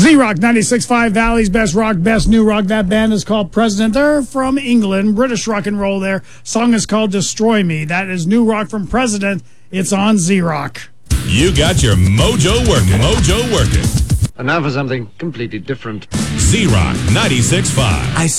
Z-Rock 96.5, Valley's best rock, best new rock. That band is called President. They're from England, British rock and roll there. Song is called Destroy Me. That is new rock from President. It's on Z-Rock. You got your mojo working. And now for something completely different. Z-Rock 96.5.